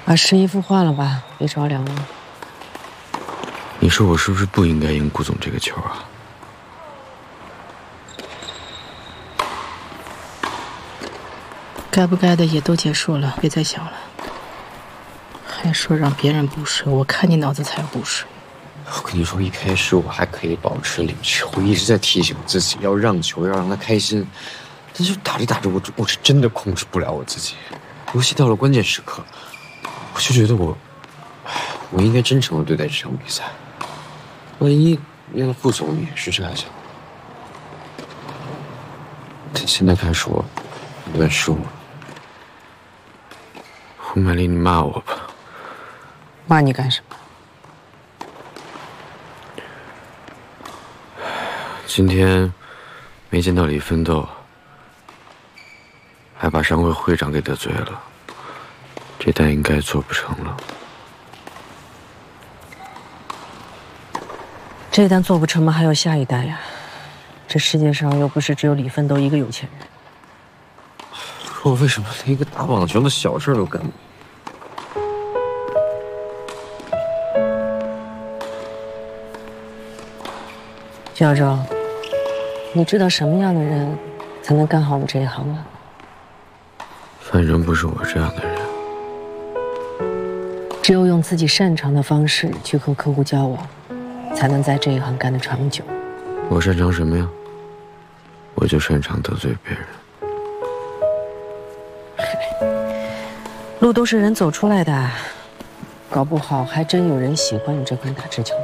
把试衣服换了吧，别着凉了。 你说我是不是不应该赢顾总这个球啊？ 该不该的也都结束了，别再想了。还说让别人不睡，我看你脑子才不睡。 我跟你说，一开始我还可以保持理智，我一直在提醒自己要让球，要让他开心。但是打着打着，我是真的控制不了我自己。游戏到了关键时刻，我就觉得我应该真诚的对待这场比赛。万一那个副总也是这样想，但现在开始我有点失误了。胡美丽，你骂我吧。 骂你干什么？ 今天没见到李奋斗，还把商会会长给得罪了，这单应该做不成了。 这单做不成吗？还有下一单呀。这世界上又不是只有李奋斗一个有钱人。 可我为什么连一个打网球的小事都干不？ 小周，你知道什么样的人才能干好我们这一行吗？ 反正不是我这样的人。 只有用自己擅长的方式去和客户交往，才能在这一行干得长久。 我擅长什么呀？我就擅长得罪别人。 路都是人走出来的，搞不好还真有人喜欢你这款打直球。